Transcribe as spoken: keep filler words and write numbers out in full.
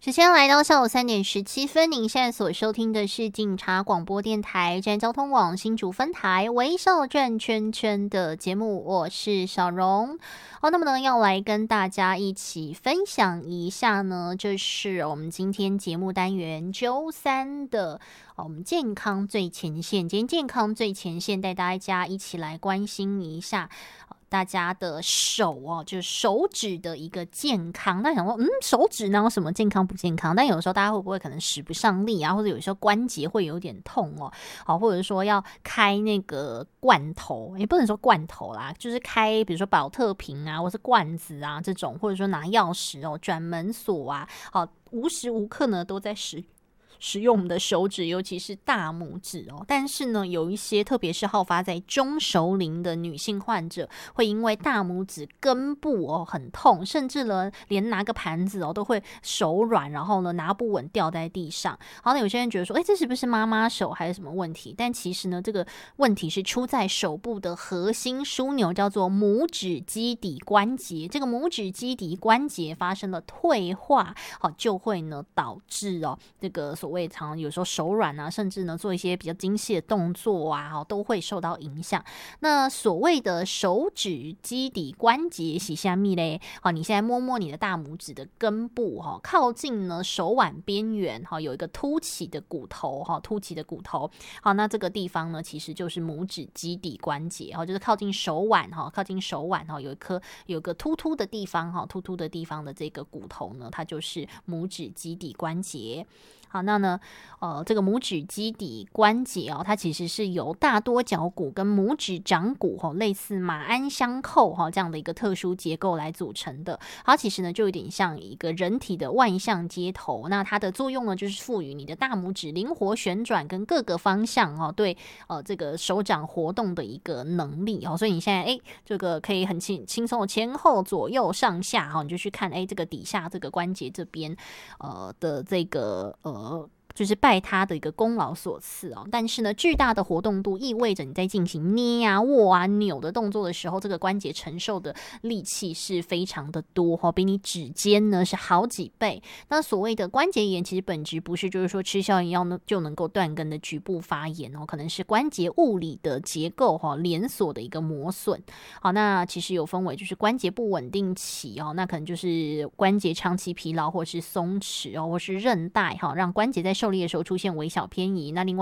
时间来到下午三点十七分，您现在所收听的是警察广播电台站交通网新竹分台微笑转圈圈的节目，我是小荣。好，那么呢，要来跟大家一起分享一下呢，就是我们今天节目单元周三的我们健康最前线。今天健康最前线带大家一起来关心一下大家的手哦，就是手指的一个健康。那想说，嗯，手指哪有什么健康不健康？但有时候大家会不会可能使不上力啊，或者有时候关节会有点痛哦，好，或者说要开那个罐头，也不能说罐头啦，就是开比如说保特瓶啊，或是罐子啊这种，或者说拿钥匙哦，转门锁啊，好，无时无刻呢都在使。使用我们的手指，尤其是大拇指哦。但是呢，有一些特别是好发在中熟龄的女性患者，会因为大拇指根部哦很痛，甚至呢连拿个盘子哦都会手软，然后呢拿不稳掉在地上。好，那有些人觉得说，哎，这是不是妈妈手还是什么问题？但其实呢，这个问题是出在手部的核心枢纽，叫做拇指基底关节。这个拇指基底关节发生了退化，好，就会呢导致哦这个所谓常有时候手软啊，甚至呢做一些比较精细的动作啊，都会受到影响。那所谓的手指基底关节是什么呢？好，你现在摸摸你的大拇指的根部哈，靠近呢手腕边缘哈，有一个凸起的骨头哈，凸起的骨头。好，那这个地方呢，其实就是拇指基底关节哈，就是靠近手腕哈，靠近手腕哈，有一颗有一个突突的地方哈，突突的地方的这个骨头呢，它就是拇指基底关节。好，那呢，呃，这个拇指基底关节哦，它其实是由大多脚骨跟拇指掌骨哈、哦，类似马鞍相扣哈、哦、这样的一个特殊结构来组成的。它其实呢，就有点像一个人体的万向接头。那它的作用呢，就是赋予你的大拇指灵活旋转跟各个方向哈、哦，对呃这个手掌活动的一个能力哦。所以你现在哎，这个可以很轻轻松的前后左右上下哈、哦，你就去看哎这个底下这个关节这边呃的这个呃。呃，就是拜他的一个功劳所赐哦。但是呢，巨大的活动度意味着你在进行捏啊、握啊、扭的动作的时候，这个关节承受的力气是非常的多哈、哦，比你指尖呢是好几倍。那所谓的关节炎，其实本质不是就是说吃消炎药呢就能够断根的局部发炎哦，可能是关节物理的结构哈、哦、连锁的一个磨损。好，那其实有分为就是关节不稳定期哦，那可能就是关节长期疲劳或是松弛哦，或是韧带哈、哦，让关节在受力的时候出现微小偏移。那另外